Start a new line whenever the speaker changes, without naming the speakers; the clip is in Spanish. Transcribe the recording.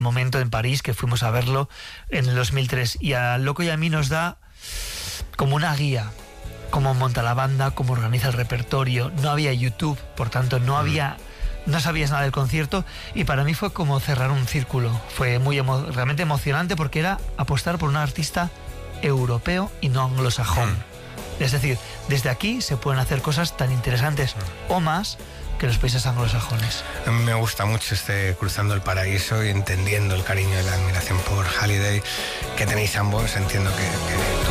momento en París, que fuimos a verlo en el 2003. Y a Loco y a mí nos da como una guía, cómo monta la banda, cómo organiza el repertorio. No había YouTube, por tanto no sabías nada del concierto, y para mí fue como cerrar un círculo. Fue realmente emocionante, porque era apostar por un artista europeo y no anglosajón. Es decir, desde aquí se pueden hacer cosas tan interesantes o más que los países anglosajones.
A mí me gusta mucho Cruzando el Paraíso, y entendiendo el cariño y la admiración por Halliday que tenéis ambos, entiendo que